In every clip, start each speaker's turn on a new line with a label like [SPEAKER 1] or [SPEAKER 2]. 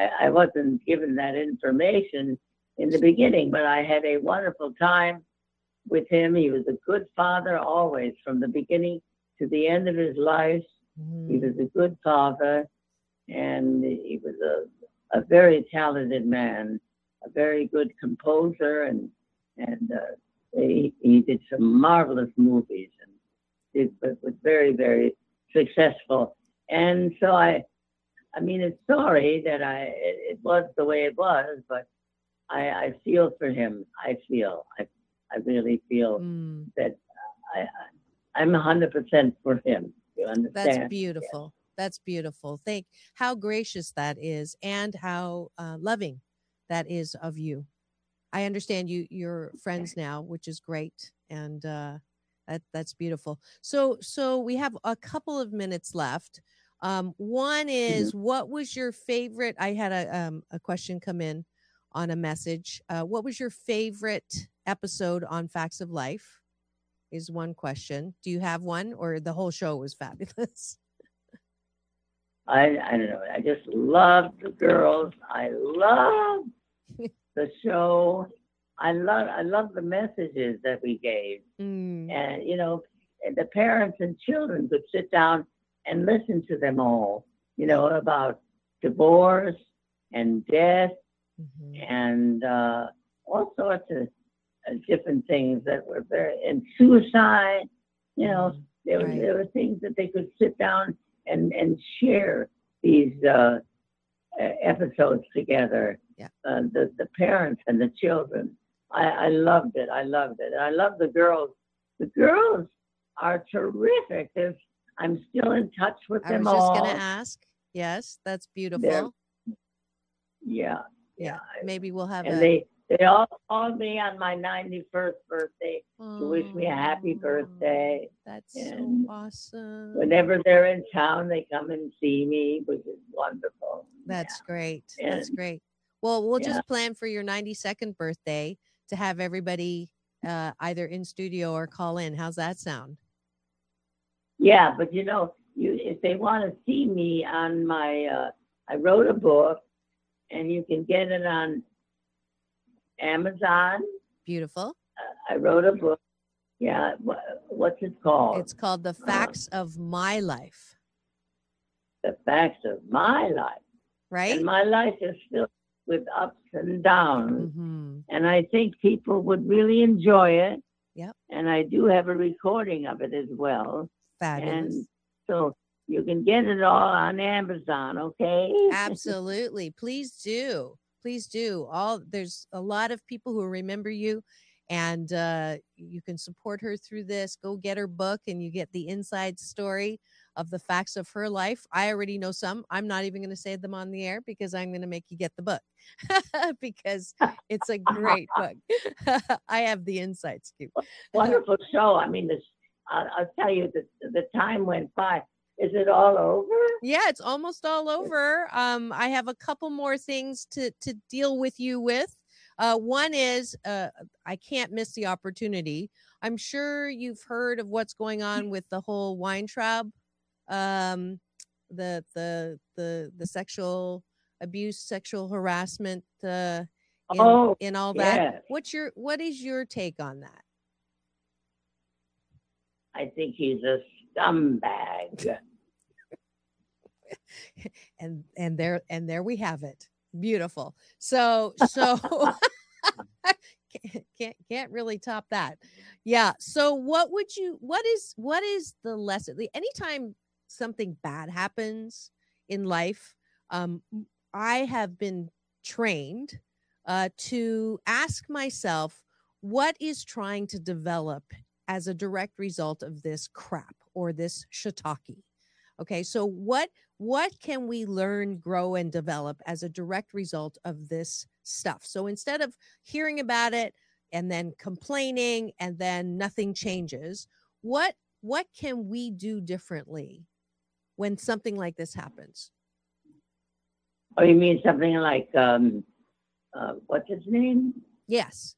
[SPEAKER 1] I wasn't given that information in the beginning, but I had a wonderful time with him. He was a good father always, from the beginning to the end of his life. He was a good father, and he was a very talented man, a very good composer, and he did some marvelous movies, and was very, very successful. And so I mean, it's sorry that it was the way it was, but I feel for him. I really feel that I'm 100% for him. You understand?
[SPEAKER 2] That's beautiful. That's beautiful. How gracious that is, and how loving that is of you. I understand you're friends now, which is great, and that's beautiful. So we have a couple of minutes left. One is, what was your favorite? I had a question come in on a message. What was your favorite episode on Facts of Life? Is one question. Do you have one, or the whole show was fabulous?
[SPEAKER 1] I don't know. I just love the girls. I love the show. I love the messages that we gave. And the parents and children could sit down and listen to them all, about divorce and death and all sorts of different things that were and suicide. There were things that they could sit down and share these episodes together. The parents and the children. I loved it. I loved it. I love the girls. The girls are terrific. I'm still in touch with them all.
[SPEAKER 2] I was just going to ask. Yes, that's beautiful.
[SPEAKER 1] Yeah.
[SPEAKER 2] Maybe we'll have
[SPEAKER 1] They all called me on my 91st birthday to wish me a happy birthday.
[SPEAKER 2] That's so awesome.
[SPEAKER 1] Whenever they're in town, they come and see me, which is wonderful.
[SPEAKER 2] That's great. That's great. Well, we'll just plan for your 92nd birthday to have everybody either in studio or call in. How's that sound?
[SPEAKER 1] Yeah, but if they want to see me on my, I wrote a book, and you can get it on Amazon.
[SPEAKER 2] Beautiful.
[SPEAKER 1] I wrote a book. Yeah. What's it called?
[SPEAKER 2] It's called The Facts of My Life.
[SPEAKER 1] The Facts of My Life.
[SPEAKER 2] Right.
[SPEAKER 1] And my life is filled with ups and downs. And I think people would really enjoy it.
[SPEAKER 2] Yep.
[SPEAKER 1] And I do have a recording of it as well.
[SPEAKER 2] Fabulous.
[SPEAKER 1] And so you can get it all on Amazon, okay?
[SPEAKER 2] Absolutely. Please do. Please do. There's a lot of people who remember you, and you can support her through this. Go get her book, and you get the inside story of the facts of her life. I already know some. I'm not even going to say them on the air because I'm going to make you get the book because it's a great book. I have the inside scoop.
[SPEAKER 1] Wonderful show. I mean, I'll tell you, the time went by. Is it all over?
[SPEAKER 2] Yeah, it's almost all over. I have a couple more things to deal with you with. One is I can't miss the opportunity. I'm sure you've heard of what's going on with the whole Weintraub, the sexual abuse, sexual harassment in all that.
[SPEAKER 1] Yes.
[SPEAKER 2] What is your take on that?
[SPEAKER 1] I think he's a scumbag.
[SPEAKER 2] and there we have it. Beautiful. So can't really top that. Yeah. So what is the lesson? Anytime something bad happens in life, I have been trained to ask myself, what is trying to develop as a direct result of this crap or this shiitake? Okay, so what can we learn, grow, and develop as a direct result of this stuff? So instead of hearing about it and then complaining and then nothing changes, what can we do differently when something like this happens?
[SPEAKER 1] Oh, you mean something like what's his name?
[SPEAKER 2] Yes.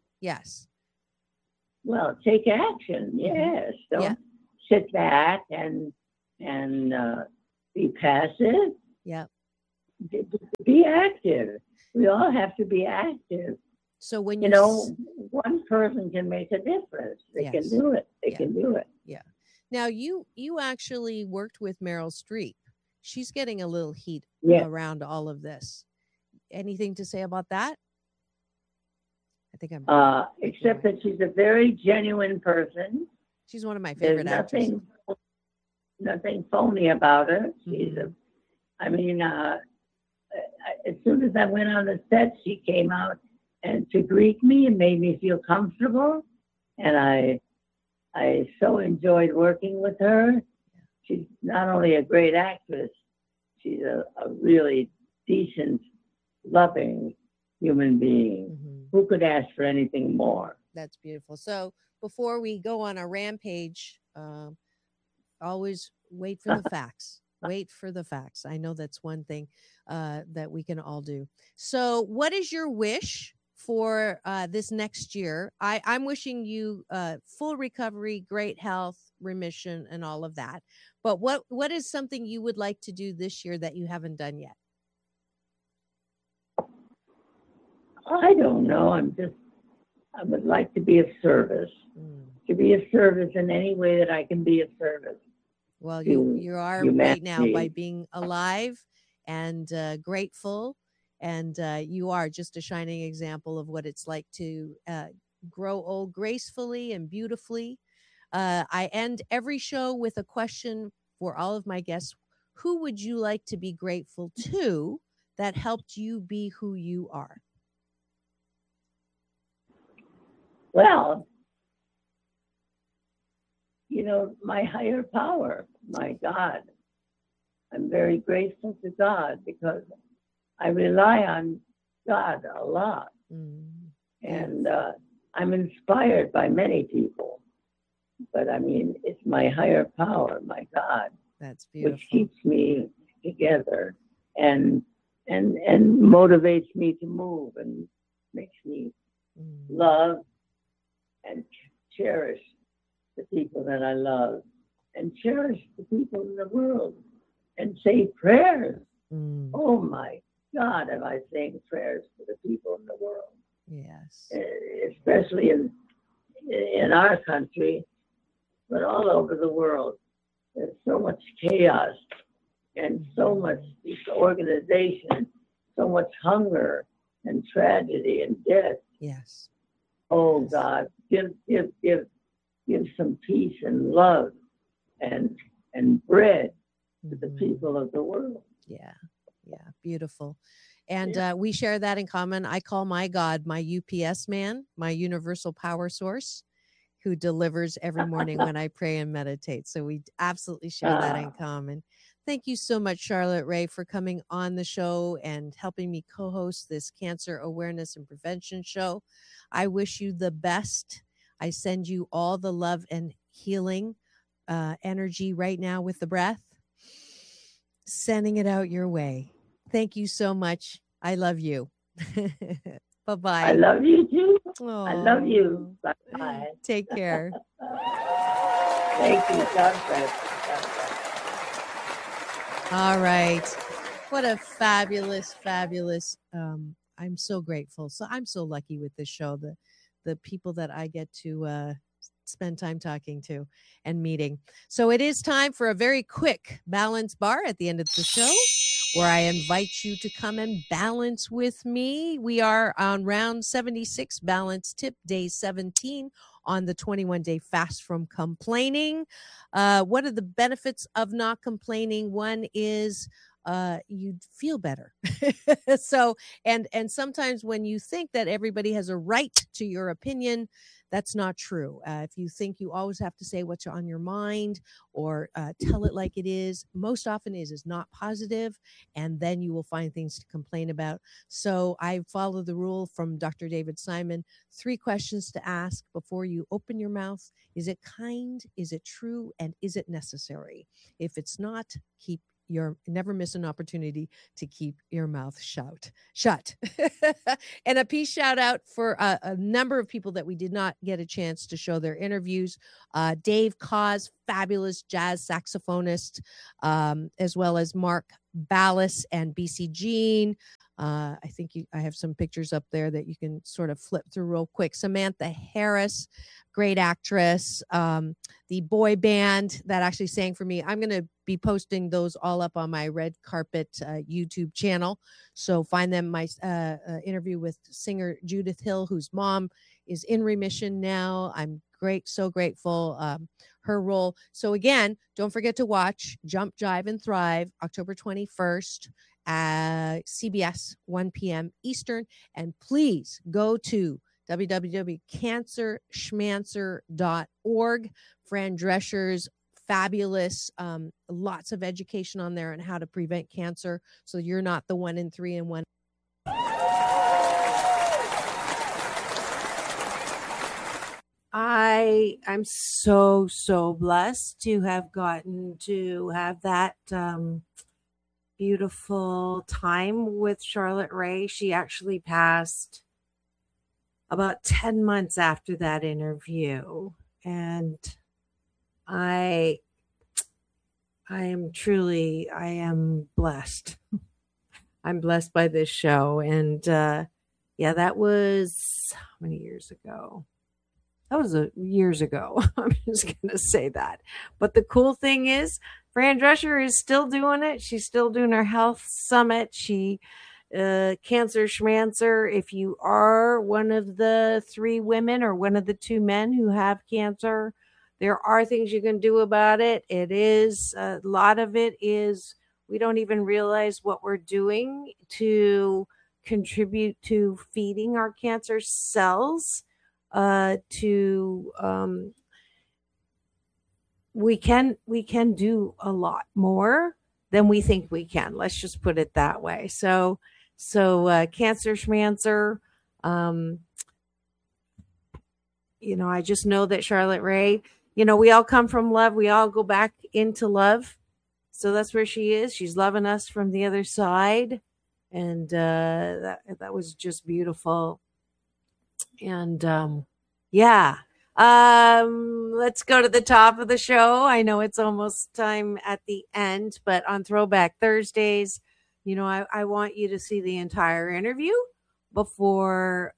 [SPEAKER 1] Well, take action. Yes. Don't sit back and be passive.
[SPEAKER 2] Yeah.
[SPEAKER 1] Be be active. We all have to be active.
[SPEAKER 2] So when
[SPEAKER 1] one person can make a difference. They
[SPEAKER 2] Yes.
[SPEAKER 1] can do it. They
[SPEAKER 2] Yeah.
[SPEAKER 1] can do it.
[SPEAKER 2] Yeah. Now you actually worked with Meryl Streep. She's getting a little heat around all of this. Anything to say about that? I think I'm.
[SPEAKER 1] Except that she's a very genuine person.
[SPEAKER 2] She's one of my favorite actors.
[SPEAKER 1] Nothing phony about her. She's as soon as I went on the set, she came out and to greet me and made me feel comfortable. And I so enjoyed working with her. She's not only a great actress, she's a really decent, loving human being. Who could ask for anything more?
[SPEAKER 2] That's beautiful. So before we go on a rampage, always wait for the facts. Wait for the facts. I know that's one thing that we can all do. So what is your wish for this next year? I'm wishing you full recovery, great health, remission, and all of that. But what is something you would like to do this year that you haven't done yet?
[SPEAKER 1] I don't know. I would like to be of service. To be of service in any way that I can be of service.
[SPEAKER 2] Well, you are right now by being alive and grateful. And you are just a shining example of what it's like to grow old gracefully and beautifully. I end every show with a question for all of my guests. Who would you like to be grateful to that helped you be who you are?
[SPEAKER 1] Well, my higher power, my God. I'm very grateful to God because I rely on God a lot. And I'm inspired by many people. But it's my higher power, my God.
[SPEAKER 2] That's beautiful.
[SPEAKER 1] Which keeps me together and motivates me to move and makes me love and cherish the people that I love and cherish the people in the world and say prayers. Oh my God, am I saying prayers for the people in the world?
[SPEAKER 2] Yes.
[SPEAKER 1] Especially in our country, but all over the world. There's so much chaos and so much disorganization, so much hunger and tragedy and death.
[SPEAKER 2] Yes.
[SPEAKER 1] Oh God, give some peace and love and bread to the people of the world.
[SPEAKER 2] Yeah, beautiful. And we share that in common. I call my God my UPS man, my universal power source, who delivers every morning when I pray and meditate. So we absolutely share that in common. Thank you so much, Charlotte Rae, for coming on the show and helping me co-host this Cancer Awareness and Prevention show. I wish you the best. I send you all the love and healing energy right now with the breath, sending it out your way. Thank you so much. I love you. Bye-bye.
[SPEAKER 1] I love you too.
[SPEAKER 2] Aww.
[SPEAKER 1] I love you. Bye-bye.
[SPEAKER 2] Take care.
[SPEAKER 1] Thank you. God bless.
[SPEAKER 2] All right. What a fabulous. I'm so grateful. So I'm so lucky with this show. The people that I get to spend time talking to and meeting. So it is time for a very quick balance bar at the end of the show, where I invite you to come and balance with me. We are on round 76, balance tip, day 17 on the 21-day fast from complaining. What are the benefits of not complaining? One is you'd feel better. So, and sometimes when you think that everybody has a right to your opinion, that's not true. If you think you always have to say what's on your mind or tell it like it is, most often is not positive, and then you will find things to complain about. So I follow the rule from Dr. David Simon, 3 questions to ask before you open your mouth. Is it kind? Is it true? And is it necessary? If it's not, never miss an opportunity to keep your mouth shut. And a peace shout out for a number of people that we did not get a chance to show their interviews. Dave Cause, fabulous jazz saxophonist, as well as Mark Ballas and BC Jean. I think I have some pictures up there that you can sort of flip through real quick. Samantha Harris, great actress. The boy band that actually sang for me. I'm going to be posting those all up on my Red Carpet YouTube channel. So find them. My interview with singer Judith Hill, whose mom is in remission now. I'm so grateful. Her role. So again, don't forget to watch Jump, Jive, and Thrive, October 21st at CBS, 1 p.m. Eastern. And please go to www.cancerschmancer.org. Fran Drescher's fabulous, lots of education on there on how to prevent cancer, so you're not the 1 in 3 and 1.
[SPEAKER 3] I'm so blessed to have gotten to have that beautiful time with Charlotte Rae. She actually passed about 10 months after that interview, and I am blessed. I'm blessed by this show. And that was how many years ago? That was years ago. I'm just going to say that. But the cool thing is, Fran Drescher is still doing it. She's still doing her health summit. Cancer Schmancer. If you are one of the 3 women or one of the 2 men who have cancer, there are things you can do about it. It is, a lot of it is, we don't even realize what we're doing to contribute to feeding our cancer cells. We can do a lot more than we think we can. Let's just put it that way. So Cancer Schmancer, I just know that Charlotte Rae, we all come from love. We all go back into love. So that's where she is. She's loving us from the other side. And that was just beautiful. And let's go to the top of the show. I know it's almost time at the end, but on Throwback Thursdays, I want you to see the entire interview before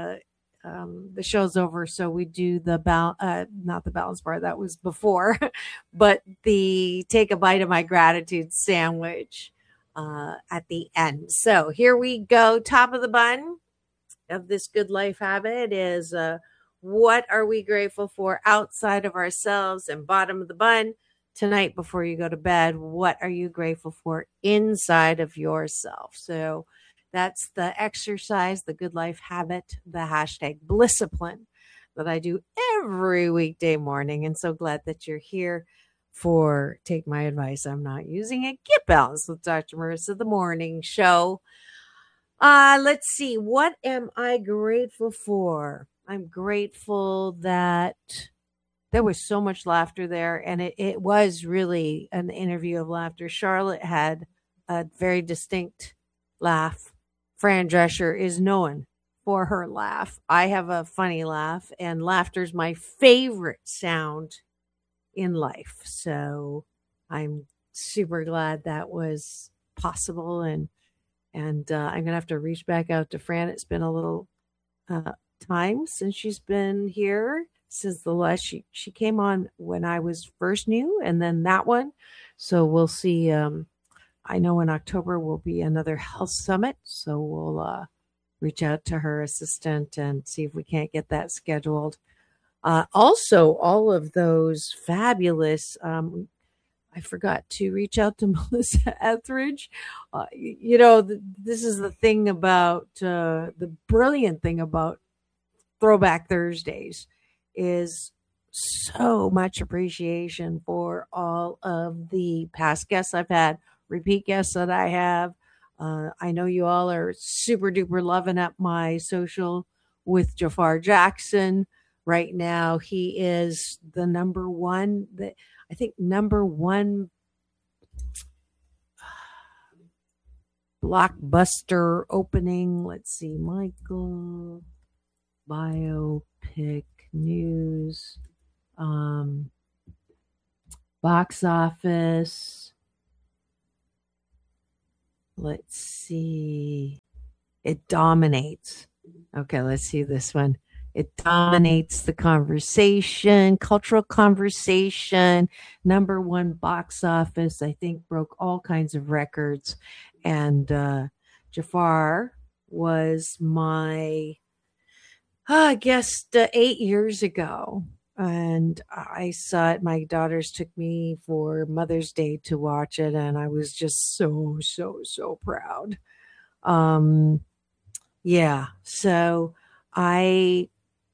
[SPEAKER 3] the show's over. So we do not the balance bar, that was before, but the take a bite of my gratitude sandwich at the end. So here we go. Top of the bun of this good life habit is what are we grateful for outside of ourselves? And bottom of the bun, tonight before you go to bed, what are you grateful for inside of yourself? So that's the exercise, the good life habit, the hashtag Blisscipline that I do every weekday morning. And so glad that you're here for Take My Advice, I'm Not Using It. Get Balanced with Dr. Marissa, the morning show. Let's see. What am I grateful for? I'm grateful that there was so much laughter there, and it was really an interview of laughter. Charlotte had a very distinct laugh. Fran Drescher is known for her laugh. I have a funny laugh, and laughter is my favorite sound in life. So I'm super glad that was possible, and I'm going to have to reach back out to Fran. It's been a little time since she's been here, since the last she came on when I was first new, and then that one. So we'll see. I know in October will be another health summit, so we'll reach out to her assistant and see if we can't get that scheduled. Also, all of those fabulous, I forgot to reach out to Melissa Etheridge. This is the thing about, the brilliant thing about Throwback Thursdays is so much appreciation for all of the past guests I've had, repeat guests that I have. I know you all are super duper loving up my social with Jafar Jackson. Right now, he is the number one blockbuster opening. Let's see, Michael, biopic news, box office. let's see. It dominates. Okay, let's see this one. It dominates the conversation, cultural conversation, #1 box office, I think broke all kinds of records. And Jafar was my guest 8 years ago. And I saw it. My daughters took me for Mother's Day to watch it. And I was just so, so, so proud. Yeah. So I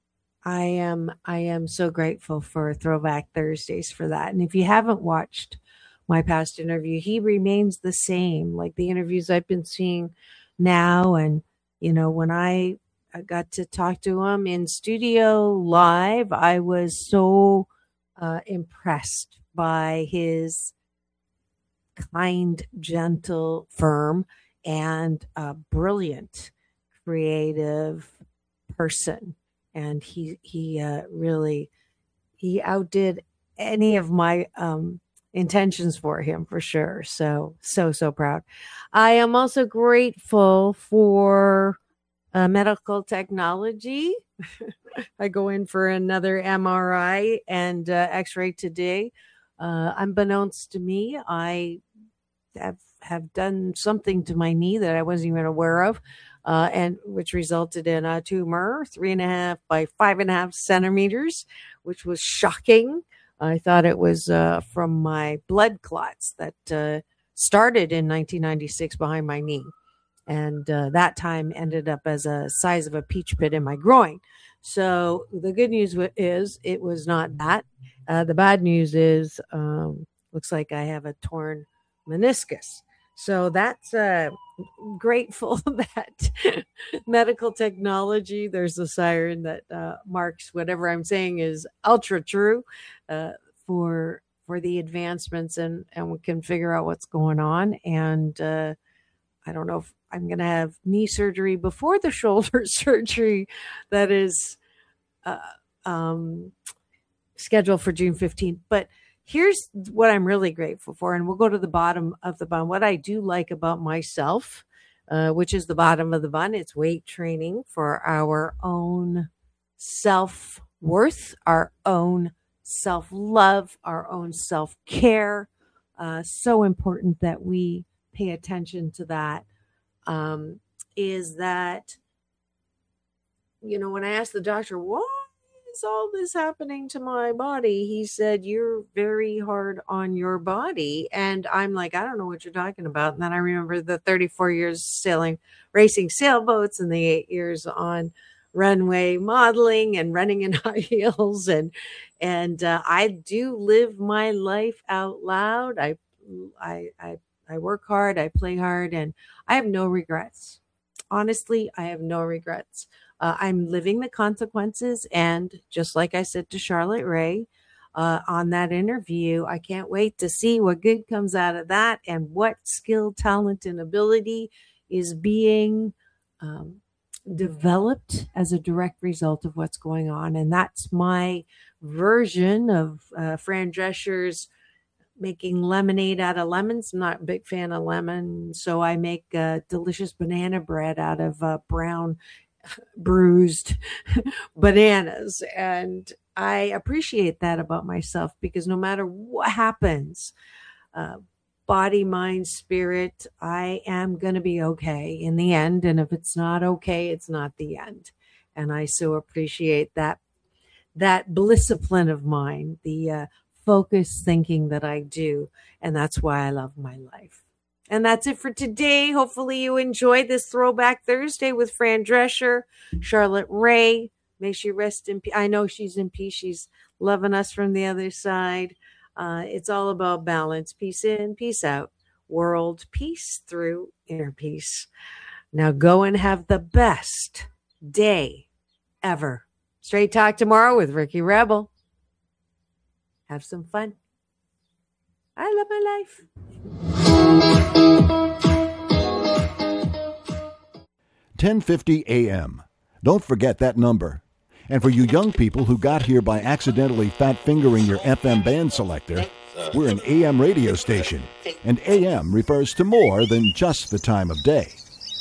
[SPEAKER 3] am so grateful for Throwback Thursdays for that. And if you haven't watched my past interview, he remains the same, like the interviews I've been seeing now. And, when I got to talk to him in studio live, I was so impressed by his kind, gentle, firm, and brilliant, creative person. And he really outdid any of my intentions for him, for sure. So proud. I am also grateful for medical technology. I go in for another MRI and X-ray today. Unbeknownst to me, I have done something to my knee that I wasn't even aware of. And which resulted in a tumor 3.5 by 5.5 centimeters, which was shocking. I thought it was from my blood clots that started in 1996 behind my knee. And that time ended up as a size of a peach pit in my groin. So the good news is it was not that. The bad news is looks like I have a torn meniscus. So that's grateful that medical technology, there's a siren that marks whatever I'm saying is ultra true for the advancements, and we can figure out what's going on. And I don't know if I'm going to have knee surgery before the shoulder surgery that is scheduled for June 15th. But here's what I'm really grateful for, and we'll go to the bottom of the bun. What I do like about myself, which is the bottom of the bun, it's weight training for our own self-worth, our own self-love, our own self-care. So important that we pay attention to that. Is that, when I asked the doctor, why is all this happening to my body? He said, you're very hard on your body. And I'm like, I don't know what you're talking about. And then I remember the 34 years racing sailboats, and the 8 years on runway modeling and running in high heels. And I do live my life out loud. I work hard, I play hard, and I have no regrets. Honestly, I have no regrets. I'm living the consequences. And just like I said to Charlotte Rae on that interview, I can't wait to see what good comes out of that and what skill, talent, and ability is being developed as a direct result of what's going on. And that's my version of Fran Drescher's making lemonade out of lemons. I'm not a big fan of lemon, so I make delicious banana bread out of brown bruised bananas. And I appreciate that about myself, because no matter what happens, body, mind, spirit, I am going to be okay in the end. And if it's not okay, it's not the end. And I so appreciate that discipline of mine, the focused thinking that I do. And that's why I love my life. And that's it for today. Hopefully you enjoyed this Throwback Thursday with Fran Drescher, Charlotte Rae. May she rest in peace. I know she's in peace. She's loving us from the other side. It's all about balance. Peace in, peace out. World peace through inner peace. Now go and have the best day ever. Straight Talk tomorrow with Ricky Rebel. Have some fun. I love my life.
[SPEAKER 4] 10:50 a.m. Don't forget that number. And for you young people who got here by accidentally fat-fingering your FM band selector, We're an AM radio station, and AM refers to more than just the time of day.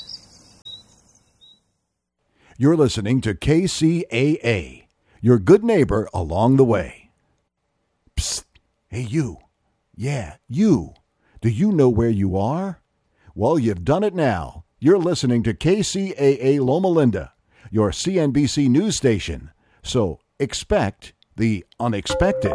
[SPEAKER 4] You're listening to KCAA, your good neighbor along the way. Psst! Hey, you. Yeah, you. Do you know where you are? Well, you've done it now. You're listening to KCAA Loma Linda, your CNBC news station. So expect the unexpected.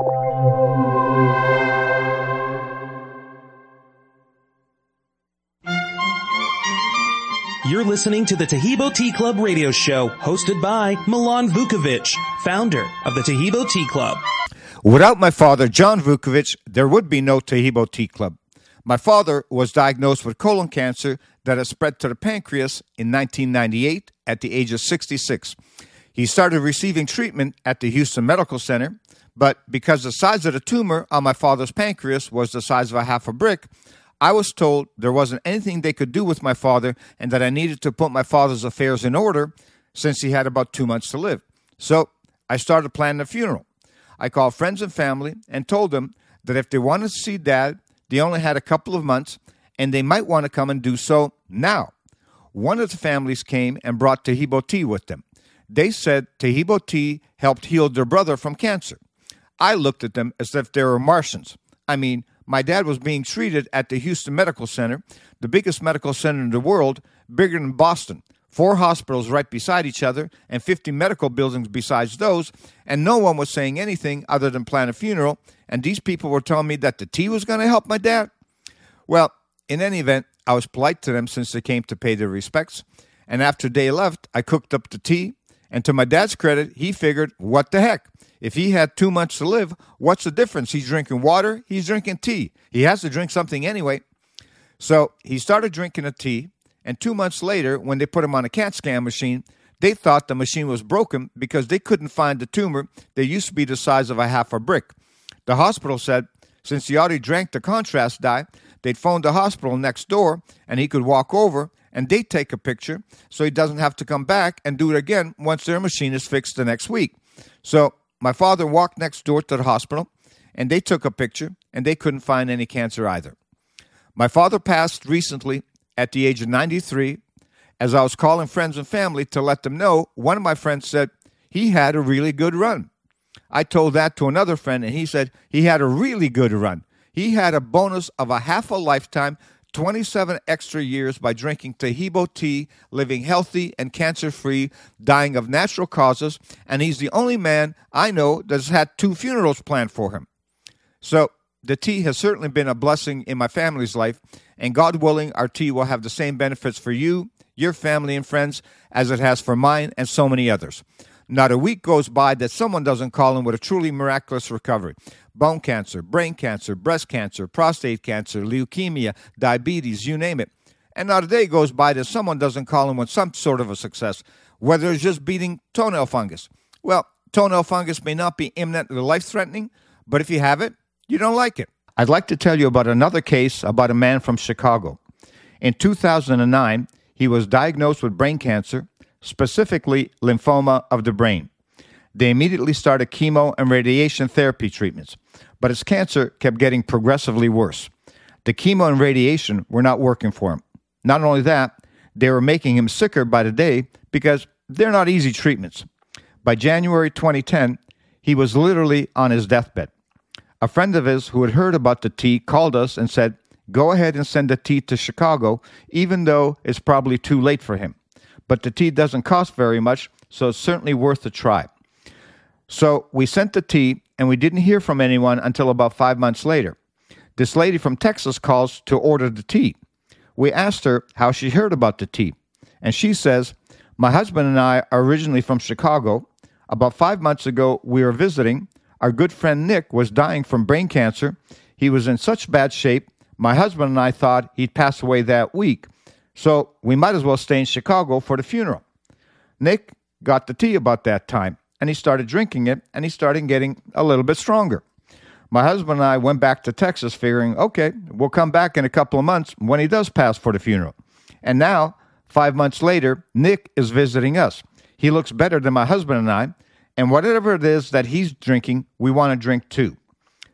[SPEAKER 5] You're listening to the Taheebo Tea Club radio show, hosted by Milan Vukovic, founder of the Taheebo Tea Club.
[SPEAKER 6] Without my father, John Vukovic, there would be no Taheebo Tea Club. My father was diagnosed with colon cancer that had spread to the pancreas in 1998 at the age of 66. He started receiving treatment at the Houston Medical Center, but because the size of the tumor on my father's pancreas was the size of a half a brick, I was told there wasn't anything they could do with my father and that I needed to put my father's affairs in order since he had about 2 months to live. So I started planning a funeral. I called friends and family and told them that if they wanted to see Dad, they only had a couple of months and they might want to come and do so now. One of the families came and brought Taheebo tea with them. They said Taheebo tea helped heal their brother from cancer. I looked at them as if they were Martians. I mean, my dad was being treated at the Houston Medical Center, the biggest medical center in the world, bigger than Boston. 4 hospitals right beside each other and 50 medical buildings besides those, and no one was saying anything other than plan a funeral, and these people were telling me that the tea was going to help my dad? Well, in any event, I was polite to them since they came to pay their respects, and after they left, I cooked up the tea, and to my dad's credit, he figured, what the heck? If he had 2 months to live, what's the difference? He's drinking water, he's drinking tea. He has to drink something anyway. So he started drinking the tea, and 2 months later, when they put him on a CAT scan machine, they thought the machine was broken because they couldn't find the tumor that used to be the size of a half a brick. The hospital said, since he already drank the contrast dye, they'd phone the hospital next door, and he could walk over, and they'd take a picture so he doesn't have to come back and do it again once their machine is fixed the next week. So my father walked next door to the hospital, and they took a picture, and they couldn't find any cancer either. My father passed recently at the age of 93. As I was calling friends and family to let them know, one of my friends said he had a really good run. I told that to another friend, and he said he had a really good run. He had a bonus of a half a lifetime, 27 extra years by drinking Taheebo tea, living healthy and cancer-free, dying of natural causes, and he's the only man I know that's had 2 funerals planned for him. So the tea has certainly been a blessing in my family's life, and God willing, our tea will have the same benefits for you, your family and friends, as it has for mine and so many others. Not a week goes by that someone doesn't call in with a truly miraculous recovery. Bone cancer, brain cancer, breast cancer, prostate cancer, leukemia, diabetes, you name it. And not a day goes by that someone doesn't call in with some sort of a success, whether it's just beating toenail fungus. Well, toenail fungus may not be imminently life-threatening, but if you have it, you don't like it. I'd like to tell you about another case about a man from Chicago. In 2009, he was diagnosed with brain cancer, specifically lymphoma of the brain. They immediately started chemo and radiation therapy treatments, but his cancer kept getting progressively worse. The chemo and radiation were not working for him. Not only that, they were making him sicker by the day because they're not easy treatments. By January 2010, he was literally on his deathbed. A friend of his who had heard about the tea called us and said, go ahead and send the tea to Chicago, even though it's probably too late for him. But the tea doesn't cost very much, so it's certainly worth a try. So we sent the tea, and we didn't hear from anyone until about 5 months later. This lady from Texas calls to order the tea. We asked her how she heard about the tea, and she says, my husband and I are originally from Chicago. About 5 months ago, we were visiting. Our good friend Nick was dying from brain cancer. He was in such bad shape, my husband and I thought he'd pass away that week, so we might as well stay in Chicago for the funeral. Nick got the tea about that time, and he started drinking it, and he started getting a little bit stronger. My husband and I went back to Texas figuring, okay, we'll come back in a couple of months when he does pass for the funeral. And now, 5 months later, Nick is visiting us. He looks better than my husband and I, and whatever it is that he's drinking, we want to drink too.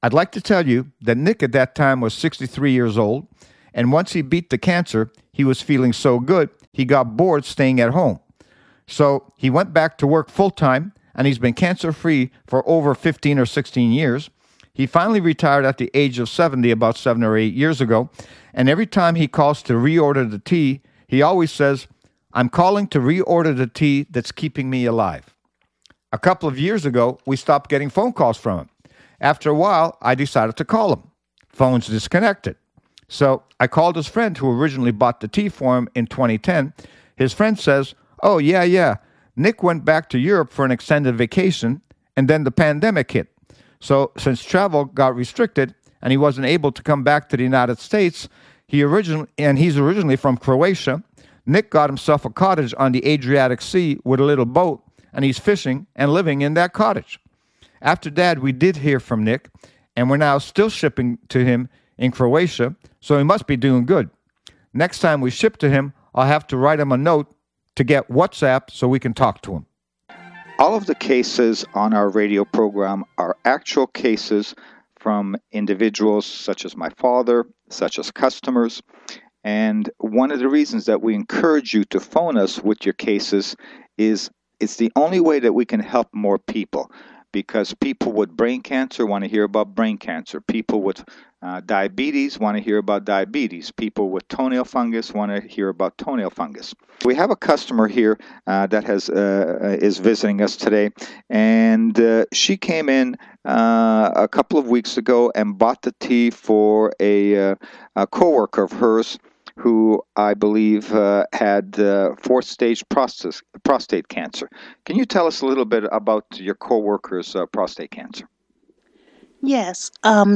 [SPEAKER 6] I'd like to tell you that Nick at that time was 63 years old, and once he beat the cancer, he was feeling so good, he got bored staying at home. So he went back to work full-time, and he's been cancer-free for over 15 or 16 years. He finally retired at the age of 70 about 7 or 8 years ago, and every time he calls to reorder the tea, he always says, "I'm calling to reorder the tea that's keeping me alive." A couple of years ago, we stopped getting phone calls from him. After a while, I decided to call him. Phone's disconnected. So I called his friend who originally bought the tea for him in 2010. His friend says, "Oh, yeah. Nick went back to Europe for an extended vacation, and then the pandemic hit. So since travel got restricted and he wasn't able to come back to the United States, he's originally from Croatia, Nick got himself a cottage on the Adriatic Sea with a little boat, and he's fishing and living in that cottage." After that, we did hear from Nick, and we're now still shipping to him in Croatia, so he must be doing good. Next time we ship to him, I'll have to write him a note to get WhatsApp so we can talk to him.
[SPEAKER 7] All of the cases on our radio program are actual cases from individuals such as my father, such as customers. And one of the reasons that we encourage you to phone us with your cases is it's the only way that we can help more people. Because people with brain cancer want to hear about brain cancer. People with diabetes want to hear about diabetes. People with toenail fungus want to hear about toenail fungus. We have a customer here that is visiting us today, and she came in a couple of weeks ago and bought the tea for a coworker of hers who I believe had fourth-stage prostate cancer. Can you tell us a little bit about your coworker's prostate cancer?
[SPEAKER 8] Yes.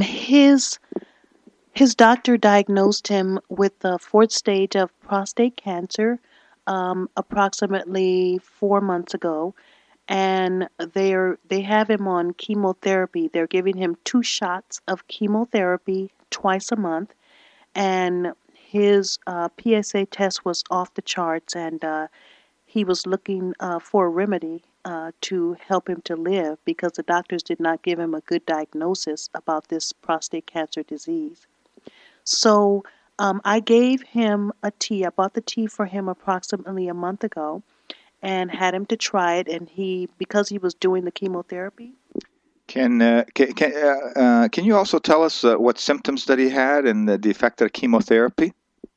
[SPEAKER 8] His doctor diagnosed him with the fourth stage of prostate cancer approximately 4 months ago, and they have him on chemotherapy. They're giving him 2 shots of chemotherapy twice a month, and his PSA test was off the charts, and he was looking for a remedy to help him to live because the doctors did not give him a good diagnosis about this prostate cancer disease. So I gave him a tea. I bought the tea for him approximately a month ago and had him to try it, and because he was doing the chemotherapy.
[SPEAKER 7] Can you also tell us what symptoms that he had and the effect of chemotherapy?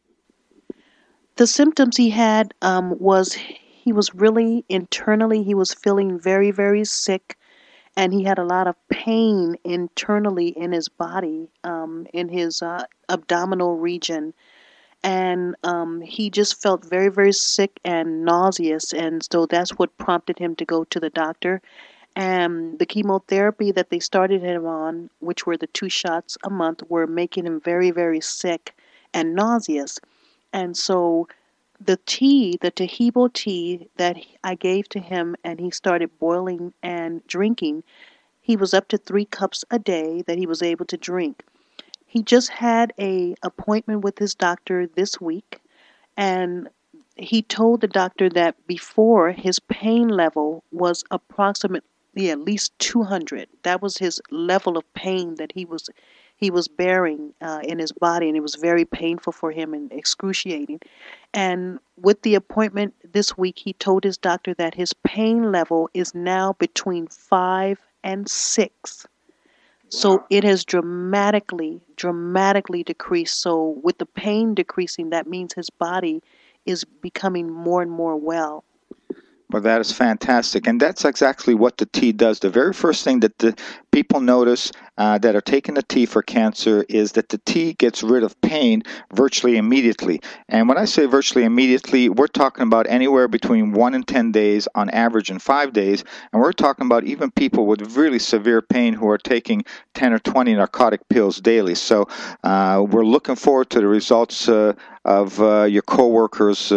[SPEAKER 8] The symptoms he had was he was really internally, he was feeling very, very sick, and he had a lot of pain internally in his body, in his abdominal region. And he just felt very, very sick and nauseous, and so that's what prompted him to go to the doctor. And the chemotherapy that they started him on, which were the 2 shots a month, were making him very, very sick and nauseous. And so the tea, the Taheebo tea that I gave to him and he started boiling and drinking, he was up to 3 cups a day that he was able to drink. He just had an appointment with his doctor this week, and he told the doctor that before his pain level was approximately at least 200. That was his level of pain that he was bearing in his body, and it was very painful for him and excruciating. And with the appointment this week, he told his doctor that his pain level is now between 5 and 6. So it has dramatically decreased. So with the pain decreasing, that means his body is becoming more and more well.
[SPEAKER 7] Well, that is fantastic. And that's exactly what the tea does. The very first thing that the people notice that are taking the tea for cancer is that the tea gets rid of pain virtually immediately. And when I say virtually immediately, we're talking about anywhere between 1 and 10 days, on average in 5 days. And we're talking about even people with really severe pain who are taking 10 or 20 narcotic pills daily. So we're looking forward to the results of your coworker's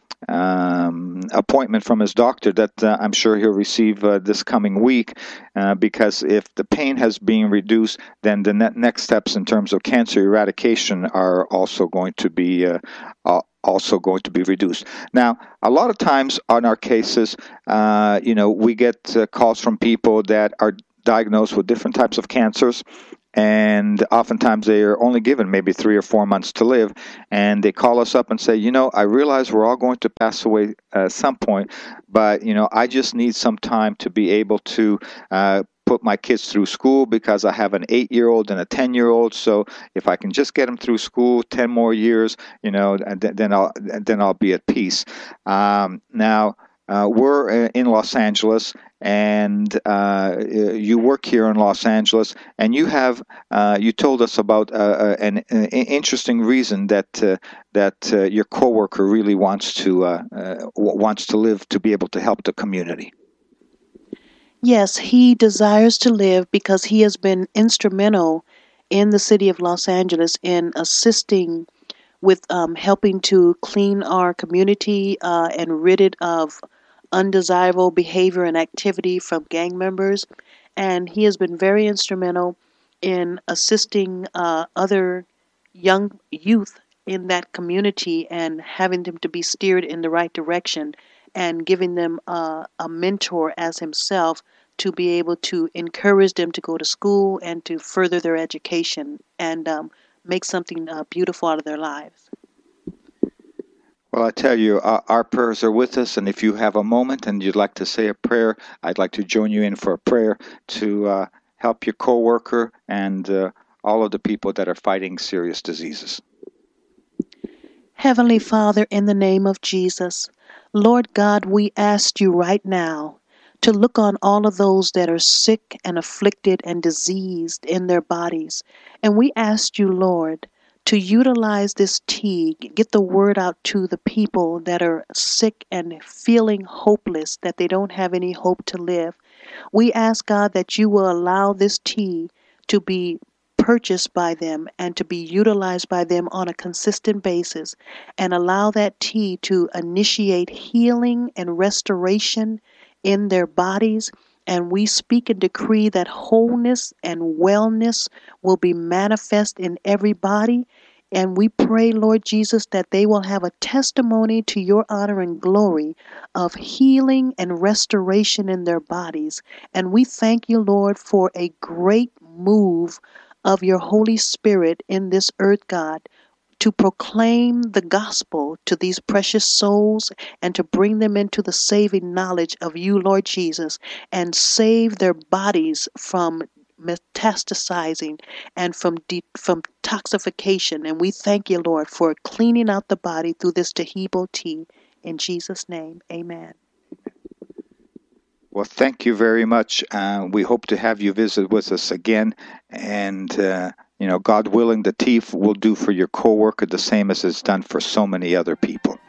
[SPEAKER 7] appointment from his doctor that I'm sure he'll receive this coming week, because if the pain has been reduced, then the next steps in terms of cancer eradication are also going to be reduced. Now, a lot of times on our cases, we get calls from people that are diagnosed with different types of cancers, and oftentimes they are only given maybe 3 or 4 months to live, and they call us up and say, I realize we're all going to pass away at some point, but I just need some time to be able to put my kids through school, because I have an 8-year-old and a 10-year-old. So if I can just get them through school 10 more years, then I'll be at peace. Now we're in Los Angeles, and you work here in Los Angeles, and you told us about an interesting reason that your coworker really wants to live to be able to help the community.
[SPEAKER 8] Yes, he desires to live because he has been instrumental in the city of Los Angeles in assisting with helping to clean our community and rid it of undesirable behavior and activity from gang members. And he has been very instrumental in assisting other young youth in that community and having them to be steered in the right direction, and giving them a mentor as himself to be able to encourage them to go to school and to further their education and make something beautiful out of their lives.
[SPEAKER 7] Well, I tell you, our prayers are with us, and if you have a moment and you'd like to say a prayer, I'd like to join you in for a prayer to help your coworker and all of the people that are fighting serious diseases.
[SPEAKER 8] Heavenly Father, in the name of Jesus, Lord God, we ask you right now to look on all of those that are sick and afflicted and diseased in their bodies. And we ask you, Lord, to utilize this tea, get the word out to the people that are sick and feeling hopeless, that they don't have any hope to live. We ask, God, that you will allow this tea to be purchased by them and to be utilized by them on a consistent basis, and allow that tea to initiate healing and restoration in their bodies. And we speak and decree that wholeness and wellness will be manifest in every body. And we pray, Lord Jesus, that they will have a testimony to your honor and glory of healing and restoration in their bodies. And we thank you, Lord, for a great move of your Holy Spirit in this earth, God, to proclaim the gospel to these precious souls and to bring them into the saving knowledge of you, Lord Jesus, and save their bodies from metastasizing and from toxification. And we thank you, Lord, for cleaning out the body through this Taheebo tea. In Jesus' name, amen.
[SPEAKER 7] Well, thank you very much. We hope to have you visit with us again. And, God willing, the tea will do for your coworker the same as it's done for so many other people.